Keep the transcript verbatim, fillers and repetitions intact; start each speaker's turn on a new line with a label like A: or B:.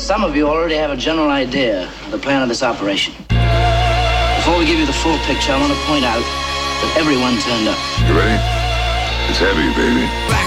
A: some of you already have a general idea of the plan of this operation. Before we give you the full picture, I want to point out that everyone turned up.
B: You ready? It's heavy, baby.
C: Back